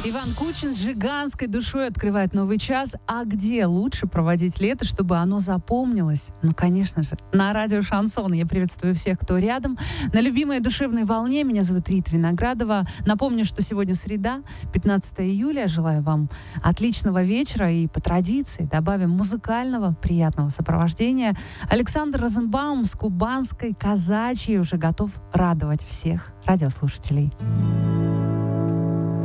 Иван Кучин с жиганской душой открывает новый час. А где лучше проводить лето, чтобы оно запомнилось? Ну, конечно же, на радио «Шансон». Я приветствую всех, кто рядом. На любимой душевной волне. Меня зовут Рита Виноградова. Напомню, что сегодня среда, 15 июля. Желаю вам отличного вечера. И по традиции добавим музыкального, приятного сопровождения. Александр Розенбаум с кубанской казачьей уже готов радовать всех радиослушателей.